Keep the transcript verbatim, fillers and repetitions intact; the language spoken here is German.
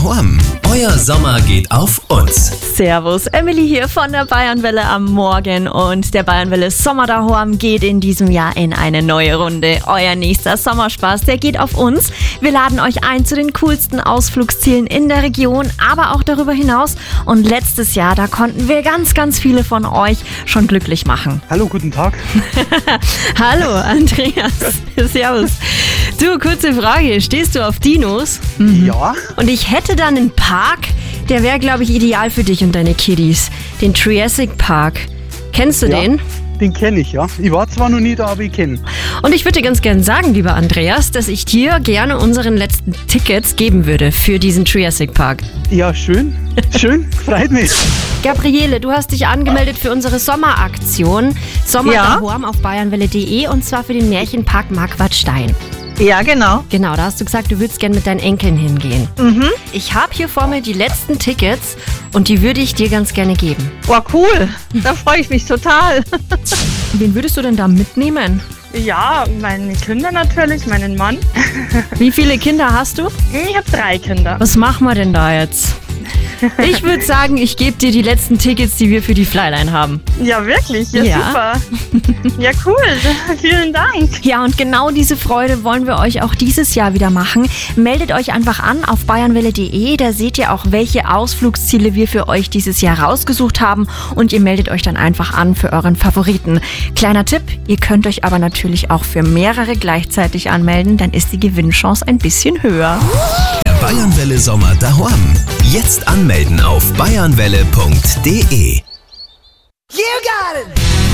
daheim. Euer Sommer geht auf uns. Servus, Emily hier von der Bayernwelle am Morgen und der Bayernwelle Sommer daheim geht in diesem Jahr in eine neue Runde. Euer nächster Sommerspaß, der geht auf uns. Wir laden euch ein zu den coolsten Ausflugszielen in der Region, aber auch darüber hinaus. Und letztes Jahr, da konnten wir ganz, ganz viele von euch schon glücklich machen. Hallo, guten Tag. Hallo, Andreas. Servus. Du, kurze Frage, stehst du auf Dinos? Mhm. Ja. Und ich hätte dann einen Park, der wäre, glaube ich, ideal für dich und deine Kiddies. Den Triassic Park. Kennst du ja, den? Den kenne ich, ja. Ich war zwar noch nie da, aber ich kenne. Und ich würde dir ganz gern sagen, lieber Andreas, dass ich dir gerne unseren letzten Tickets geben würde für diesen Triassic Park. Ja, schön. Schön, freut mich. Gabriele, du hast dich angemeldet für unsere Sommeraktion. Sommer Ja. daheim auf bayernwelle punkt de und zwar für den Märchenpark Marquardstein. Ja, genau. Genau, da hast du gesagt, du würdest gern mit deinen Enkeln hingehen. Mhm. Ich habe hier vor mir die letzten Tickets und die würde ich dir ganz gerne geben. Wow, cool. Da freue ich mich total. Wen würdest du denn da mitnehmen? Ja, meine Kinder natürlich, meinen Mann. Wie viele Kinder hast du? Ich habe drei Kinder. Was machen wir denn da jetzt? Ich würde sagen, ich gebe dir die letzten Tickets, die wir für die Flyline haben. Ja, wirklich? Ja, Ja. super. Ja, cool. Vielen Dank. Ja, und genau diese Freude wollen wir euch auch dieses Jahr wieder machen. Meldet euch einfach an auf bayernwelle punkt de, da seht ihr auch, welche Ausflugsziele wir für euch dieses Jahr rausgesucht haben und ihr meldet euch dann einfach an für euren Favoriten. Kleiner Tipp, ihr könnt euch aber natürlich auch für mehrere gleichzeitig anmelden, dann ist die Gewinnchance ein bisschen höher. Der Bayernwelle Sommer daheim. Jetzt anmelden auf bayernwelle punkt de. You got it!